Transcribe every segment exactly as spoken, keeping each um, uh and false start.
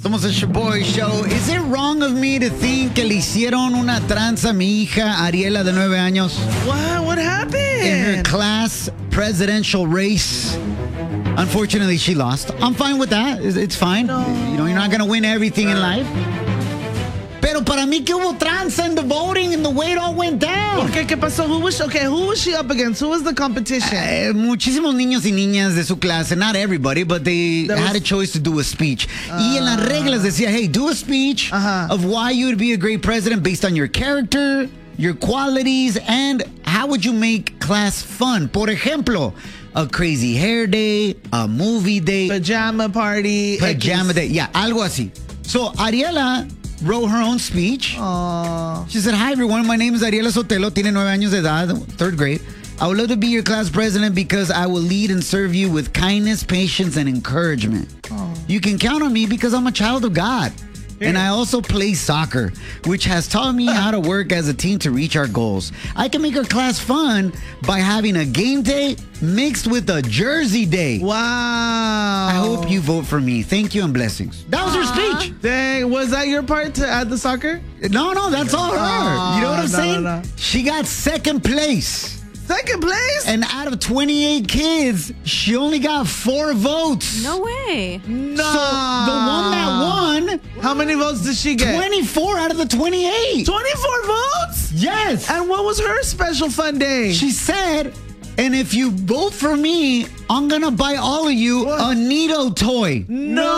Somos el Shaboy Show. Is it wrong of me to think que le hicieron una tranza a mi hija Ariela de nueve años? What? What happened? In her class presidential race. Unfortunately, she lost. I'm fine with that. It's, it's fine. No. You know, you're not going to win everything in life. Pero para mí que hubo tranza in the voting and the way it all went down. Okay, ¿qué pasó? Who was, okay, who was she up against? Who was the competition? Uh, muchísimos niños y niñas de su clase, not everybody, but they That had was- a choice to do a speech. Uh, y en las reglas decía, hey, do a speech uh-huh. of why you would be a great president based on your character, your qualities, and how would you make class fun. Por ejemplo, a crazy hair day, a movie day, Pajama party. pajama X. day. Yeah, algo así. So, Ariela wrote her own speech. Aww. She said, hi, everyone. My name is Ariela Sotelo. Tiene nueve años de edad, third grade. I would love to be your class president because I will lead and serve you with kindness, patience, and encouragement. Aww. You can count on me because I'm a child of God. And I also play soccer, which has taught me how to work as a team to reach our goals. I can make our class fun by having a game day mixed with a jersey day. Wow. I hope you vote for me. Thank you and blessings. That was her speech. Dang, was that your part to add the soccer? No, no, that's all her. You know what I'm no, saying? no, no. She got second place. Second place? And out of twenty-eight kids, she only got four votes. No way. No. So the one that won, How many votes did she get? twenty-four out of the twenty-eight. twenty-four votes? Yes. And what was her special fun day? She said, and if you vote for me, I'm going to buy all of you What? a Nito toy.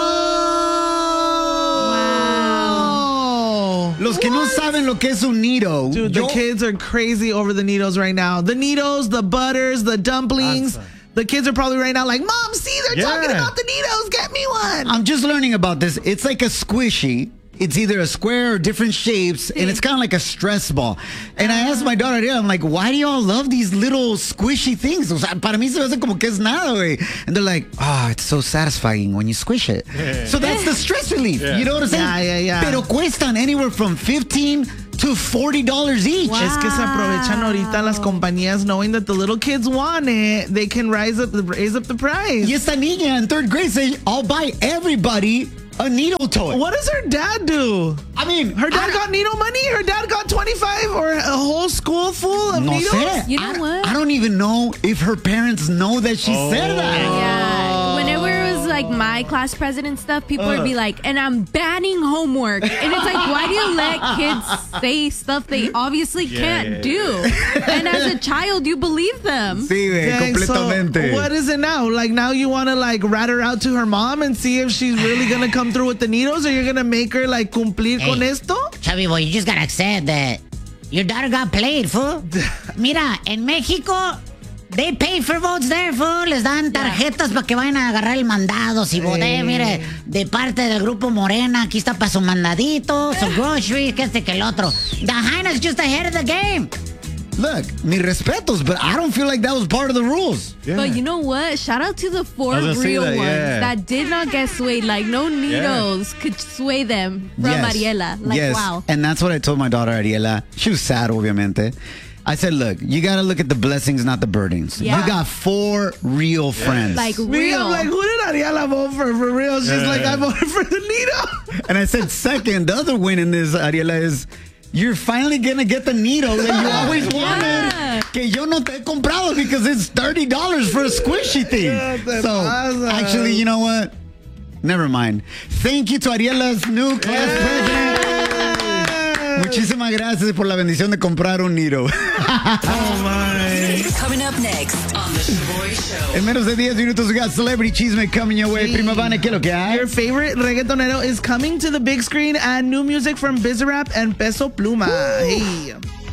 No. Los que no saben lo que es un Nito. Dude, the yo- kids are crazy over the Neatos right now. The Neatos, the butters, the dumplings. The kids are probably right now like, Mom, see, they're Yeah. talking about the Neatos. Get me one. I'm just learning about this. It's like a squishy. It's either a square or different shapes, and it's kind of like a stress ball. And I asked my daughter, yeah, I'm like, why do y'all love these little squishy things? O sea, para mí se me hace como que es nada, güey. And they're like, oh, it's so satisfying when you squish it. So that's the stress relief. Yeah. You know what I'm saying? Yeah, yeah, yeah. Pero cuestan anywhere from fifteen to forty dollars each. Wow. Es que se aprovechan ahorita las compañías knowing that the little kids want it. They can rise up, raise up the price. Y esta niña in third grade says, I'll buy everybody a needle toy. What does her dad do? I mean, Her dad I- got needle money? Her dad got twenty-five or a whole school full of No needles? sé. You know I, what? I don't even know if her parents know that she said that. Yeah. Whenever it was like my class president stuff, people would be like, and I'm banning homework. And it's like, why do you let kids say stuff they obviously can't yeah, do? And as a child, you believe them. Sí, güey, Dang, completamente. so what is it now? Like now you want to like rat her out to her mom and see if she's really going to come through with the needles, or you're going to make her like cumplir con Hey. esto? Chubby boy, you just gotta accept that your daughter got played, fool. Mira, en México, they pay for votes there, fool. Les dan tarjetas para que vayan a agarrar el mandado. Si voté, mire, de parte del grupo Morena, aquí está para su mandadito, su groceries, que este que el otro. The Hyena's just ahead of the game. Look, mi respetos, but I don't feel like that was part of the rules. But you know what? Shout out to the four I was gonna say real that, ones yeah. that did not get swayed. Like, no needles could sway them from Yes. Ariela. Like, yes. wow. And that's what I told my daughter, Ariela. She was sad, obviamente. I said, look, you got to look at the blessings, not the burdens. Yeah. You got four real friends. Like, Me, real. I'm like, who did Ariela vote for? For real? She's Yeah. like, I voted for the needle. And I said, second, the other win in this, Ariela, is you're finally going to get the needle that you always wanted. Yeah. Que yo no te he comprado because it's thirty dollars for a squishy thing. ¿Qué te So, pasa? actually, you know what? Never mind. Thank you to Ariela's new class president. Muchísimas gracias por la bendición de comprar un nido. Coming up next on The Shaboy Show. En menos de diez minutos, we got Celebrity Chisme coming your way. Prima Vane, ¿qué es lo que hay? Your favorite reggaetonero is coming to the big screen, and new music from Bizarrap and Peso Pluma. Hey.